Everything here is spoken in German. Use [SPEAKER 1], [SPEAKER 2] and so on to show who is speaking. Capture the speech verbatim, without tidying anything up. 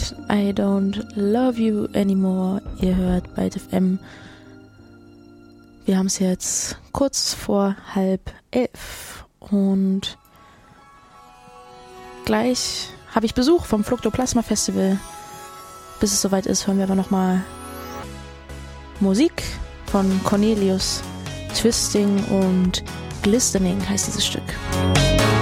[SPEAKER 1] mit I Don't Love You Anymore. Ihr hört Byte F M. Wir haben es jetzt kurz vor halb elf und gleich habe ich Besuch vom Fluktoplasma Festival. Bis es soweit ist, hören wir aber nochmal Musik von Cornelius. Twisting und Glistening heißt dieses Stück.